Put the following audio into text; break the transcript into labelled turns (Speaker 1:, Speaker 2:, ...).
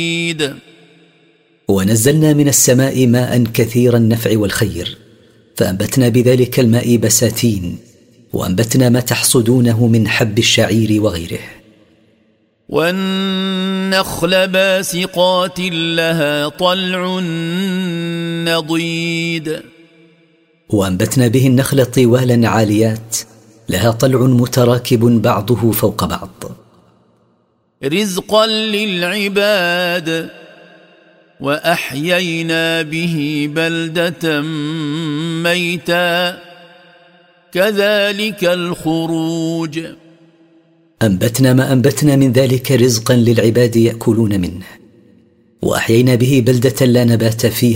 Speaker 1: ونزلنا من السماء ماء كثير النفع والخير، فأنبتنا بذلك الماء بساتين، وأنبتنا ما تحصدونه من حب الشعير وغيره.
Speaker 2: والنخل باسقات لها طلع نضيد،
Speaker 1: وأنبتنا به النخل طوالا عاليات لها طلع متراكب بعضه فوق بعض،
Speaker 2: رزقا للعباد، وأحيينا به بلدة ميتا كذلك الخروج.
Speaker 1: أنبتنا ما أنبتنا من ذلك رزقا للعباد يأكلون منه، وأحيينا به بلدة لا نبات فيها